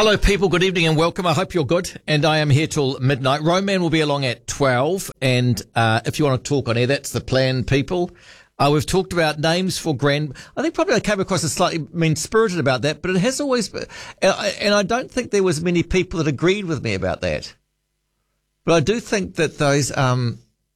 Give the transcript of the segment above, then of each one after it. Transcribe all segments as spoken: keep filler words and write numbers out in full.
Hello, people. Good evening and welcome. I hope you're good. And I am here till midnight. Roman will be along at twelve. And uh, if you want to talk on air, that's the plan, people. Uh, we've talked about names for grand. I think probably I came across as slightly mean-spirited about that, but it has always been. And I don't think there was many people that agreed with me about that. But I do think that those um,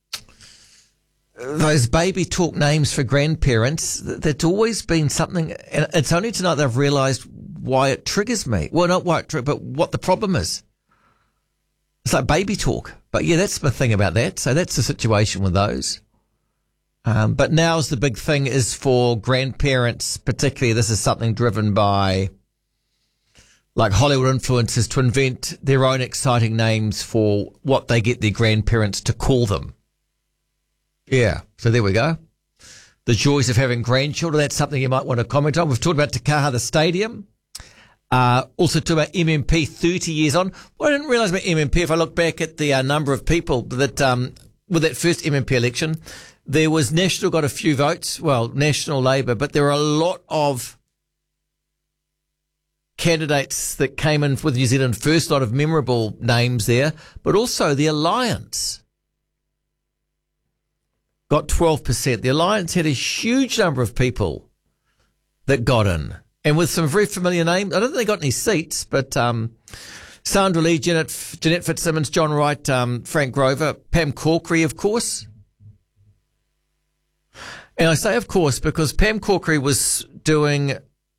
those baby talk names for grandparents, that's always been something. And it's only tonight that I've realised why it triggers me. Well, not why it triggers, but what the problem is. It's like baby talk. But yeah, that's the thing about that. So that's the situation with those. Um, but now's the big thing is for grandparents, particularly this is something driven by like Hollywood influencers to invent their own exciting names for what they get their grandparents to call them. Yeah. So there we go. The joys of having grandchildren. That's something you might want to comment on. We've talked about Te Kaha, the stadium. Uh, also talk about M M P thirty years on. Well, I didn't realise about M M P. If I look back at the uh, number of people that, um, with that first M M P election, there was National got a few votes. Well, National Labour, but there were a lot of candidates that came in with New Zealand First, a lot of memorable names there, but also the Alliance got twelve percent. The Alliance had a huge number of people that got in. And with some very familiar names, I don't think they got any seats, but um, Sandra Lee, Jeanette, Jeanette Fitzsimmons, John Wright, um, Frank Grover, Pam Corkery, of course. And I say, of course, because Pam Corkery was doing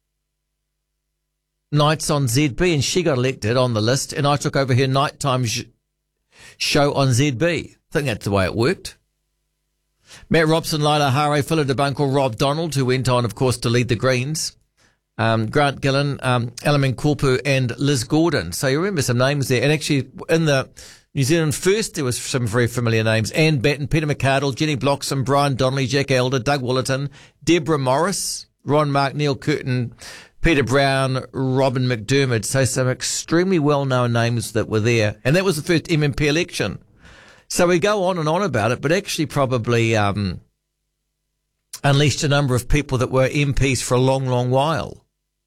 nights on Z B and she got elected on the list, and I took over her nighttime sh- show on Z B. I think that's the way it worked. Matt Robson, Lila Hare, Philip DeBunkel, Rob Donald, who went on, of course, to lead the Greens. Um, Grant Gillen, um, Alamin Korpu and Liz Gordon. So you remember some names there. And actually in the New Zealand First, there was some very familiar names. Anne Batten, Peter McArdle, Jenny Bloxham, Brian Donnelly, Jack Elder, Doug Willerton, Deborah Morris, Ron Mark, Neil Curtin, Peter Brown, Robin McDermott. So some extremely well-known names that were there. And that was the first M M P election. So we go on and on about it, but actually probably um, unleashed a number of people that were M Ps for a long, long while.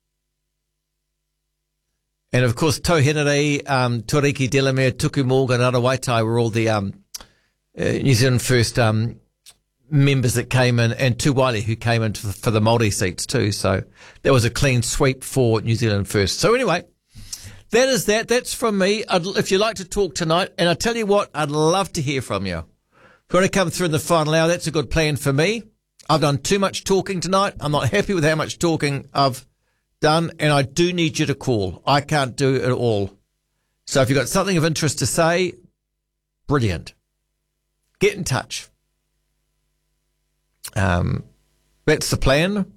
And, of course, Tau Henare, um, Toriki Delamere, Tuku Morgan, and Arawaitai were all the um, uh, New Zealand First um, members that came in, and Tuwali, who came in for, for the Māori seats too. So that was a clean sweep for New Zealand First. So anyway, that is that. That's from me. I'd, if you'd like to talk tonight, and I tell you what, I'd love to hear from you. If you want to come through in the final hour, that's a good plan for me. I've done too much talking tonight. I'm not happy with how much talking I've done, and I do need you to call. I can't do it all. So if you've got something of interest to say, brilliant. Get in touch. Um, that's the plan.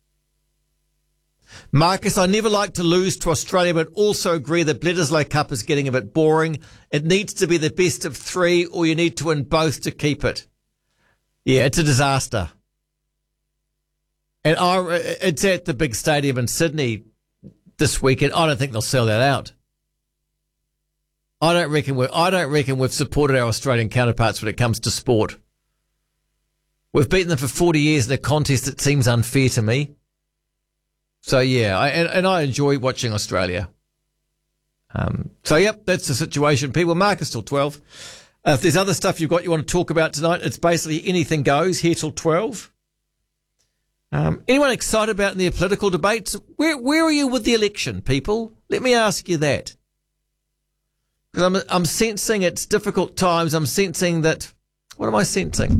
Marcus, I never like to lose to Australia, but also agree that Bledisloe Cup is getting a bit boring. It needs to be the best of three, or you need to win both to keep it. Yeah, it's a disaster. And I, it's at the big stadium in Sydney this weekend. I don't think they'll sell that out. I don't reckon we're, I don't reckon we've supported our Australian counterparts when it comes to sport. We've beaten them for forty years in a contest that seems unfair to me. So yeah, I, and, and I enjoy watching Australia. Um, so yep, that's the situation. People, Marcus till twelve. Uh, if there's other stuff you've got you want to talk about tonight, it's basically anything goes here till twelve. Um, anyone excited about the political debates? Where where are you with the election, people? Let me ask you that. Because I'm I'm sensing it's difficult times. I'm sensing that. What am I sensing?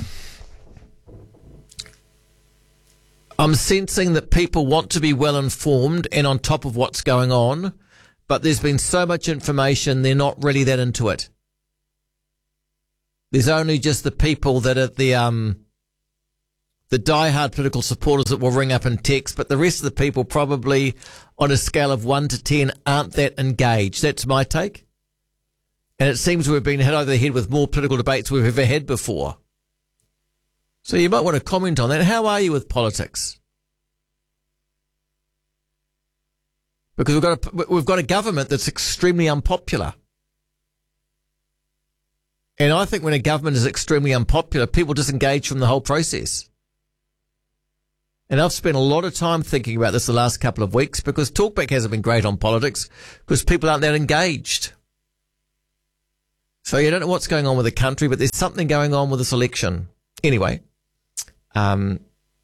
I'm sensing that people want to be well informed and on top of what's going on, but there's been so much information they're not really that into it. There's only just the people that are the um. the diehard political supporters that will ring up and text, but the rest of the people probably on a scale of one to ten aren't that engaged. That's my take. And it seems we've been hit over the head with more political debates we've ever had before. So you might want to comment on that. How are you with politics? Because we've got a, we've got a government that's extremely unpopular. And I think when a government is extremely unpopular, people disengage from the whole process. And I've spent a lot of time thinking about this the last couple of weeks because Talkback hasn't been great on politics because people aren't that engaged. So you don't know what's going on with the country, but there's something going on with this election. Anyway, um,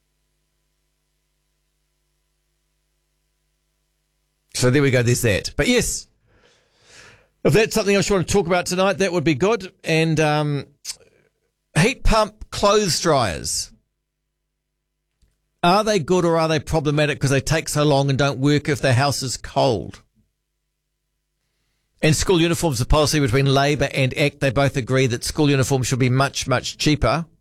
so there we go, there's that. But yes, if that's something else you want to talk about tonight, that would be good. And um, heat pump clothes dryers. Are they good or are they problematic because they take so long and don't work if the house is cold? And school uniforms, the policy between Labour and A C T, they both agree that school uniforms should be much, much cheaper.